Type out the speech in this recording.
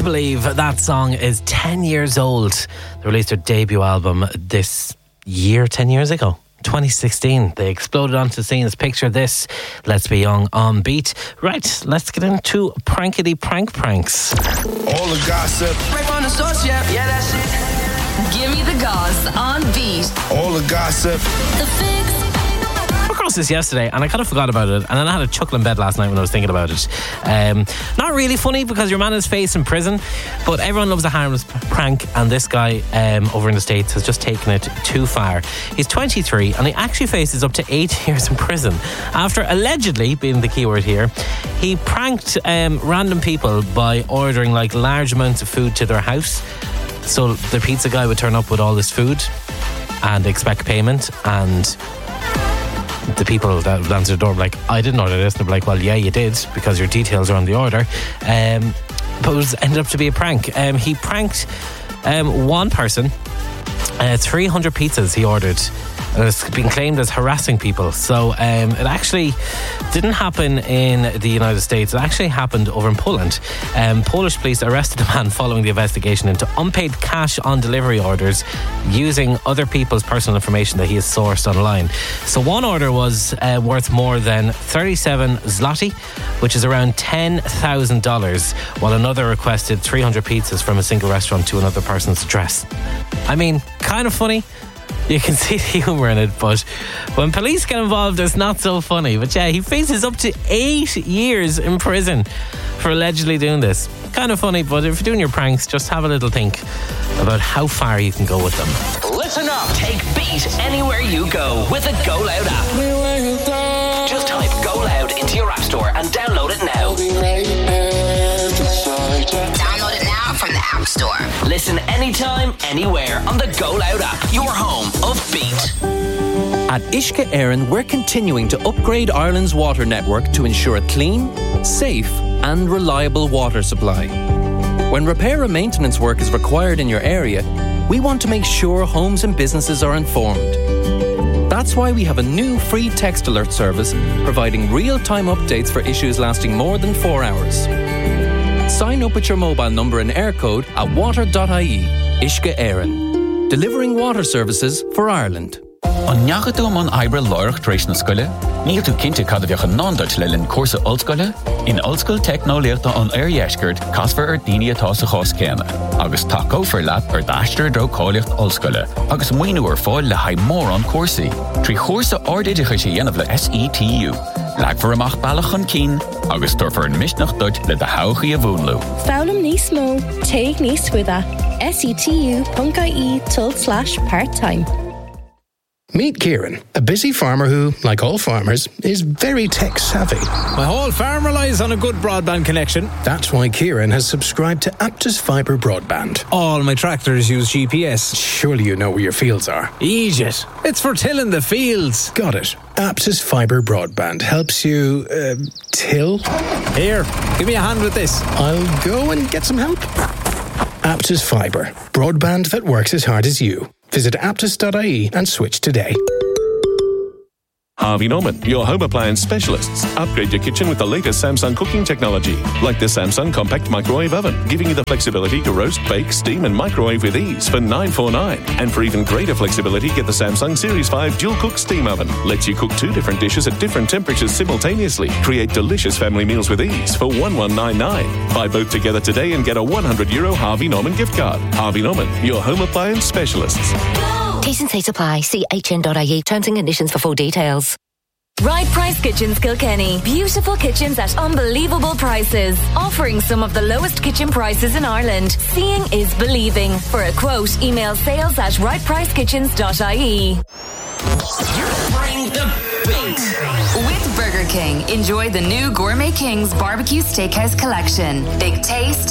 to believe that song is 10 years old. They released their debut album this year, 10 years ago. 2016. They exploded onto the scene. As picture this, Let's Be Young on Beat. Right, let's get into prankety pranks. All the gossip. Right on the source, yeah, that's it. Give me the goss on Beat. All the gossip. The Fix. I came across this yesterday and I kind of forgot about it, and then I had a chuckle in bed last night when I was thinking about it. Not really funny because your man is facing prison, but everyone loves a harmless prank, and this guy over in the States has just taken it too far. He's 23 and he actually faces up to 8 years in prison after allegedly, being the key word here, he pranked random people by ordering like large amounts of food to their house. So the pizza guy would turn up with all this food and expect payment, and the people that would answer the door were like, I didn't order this. And they'd be like, well, yeah, you did, because your details are on the order. But it ended up to be a prank. He pranked one person, 300 pizzas he ordered. And it's been claimed as harassing people. So it actually didn't happen in the United States. It actually happened over in Poland. Polish police arrested a man following the investigation into unpaid cash on delivery orders using other people's personal information that he has sourced online. So one order was worth more than 37 zloty, which is around $10,000, while another requested 300 pizzas from a single restaurant to another person's address. I mean, kind of funny. You can see the humour in it, but when police get involved, it's not so funny. But yeah, he faces up to 8 years in prison for allegedly doing this. Kind of funny, but if you're doing your pranks, just have a little think about how far you can go with them. Listen up. Take Beat anywhere you go with the Go Loud app. Just type Go Loud into your app store and download it now. Download it now from the App Store. Listen anytime, anywhere on the Go Loud app. Your home of Beat. At Uisce Éireann, we're continuing to upgrade Ireland's water network to ensure a clean, safe and reliable water supply. When repair and maintenance work is required in your area, we want to make sure homes and businesses are informed. That's why we have a new free text alert service providing real-time updates for issues lasting more than 4 hours. Sign up with your mobile number and air code at water.ie. Uisce Éireann. Delivering water services for Ireland. An neagadú man Ibre Lorach Tréis na Scoile, níl tú cinnte cadadheach an nándait le linn cuasa Oldscoile, in Oldscoil Technoleachta an Iescurt casfar daoine atá sa chás céanna, agus taco for lap daistir dro cáiliocht Oldscoile, agus muoinú fáil le haid mór an cuasaí, trí chósa ardéidecha sé dhéanamh le SETU, leagfar amach bailach an cín, agus torfar an misnach duit le de hauchaí a bhúnlú. Fálam níos mó, teag níos switha, setu.ie/part-time. Meet Kieran, a busy farmer who, like all farmers, is very tech-savvy. My whole farm relies on a good broadband connection. That's why Kieran has subscribed to Aptus Fibre Broadband. All my tractors use GPS. Surely you know where your fields are. Egypt. It's for tilling the fields. Got it. Aptus Fibre Broadband helps you, till? Here, give me a hand with this. I'll go and get some help. Aptus Fibre. Broadband that works as hard as you. Visit aptus.ie and switch today. Harvey Norman, your home appliance specialists. Upgrade your kitchen with the latest Samsung cooking technology, like the Samsung Compact Microwave Oven, giving you the flexibility to roast, bake, steam and microwave with ease for $949. And for even greater flexibility, get the Samsung Series 5 Dual Cook Steam Oven. Lets you cook 2 different dishes at different temperatures simultaneously. Create delicious family meals with ease for $1199. Buy both together today and get a €100 Harvey Norman gift card. Harvey Norman, your home appliance specialists. T's and C's apply. See hn.ie. Terms and conditions for full details. Right Price Kitchens Kilkenny. Beautiful kitchens at unbelievable prices. Offering some of the lowest kitchen prices in Ireland. Seeing is believing. For a quote, email sales@rightpricekitchens.ie. Bring the beat. With Burger King, enjoy the new Gourmet King's Barbecue Steakhouse Collection. Big taste,